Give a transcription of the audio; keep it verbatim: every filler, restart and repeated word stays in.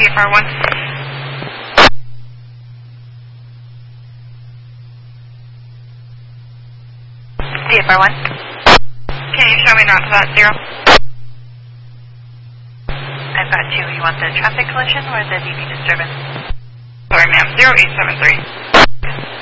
C F R one. C F R one. Can you show me route to that zero? I've got two. You want the traffic collision or the D B disturbance? Sorry, ma'am. zero eight seven three.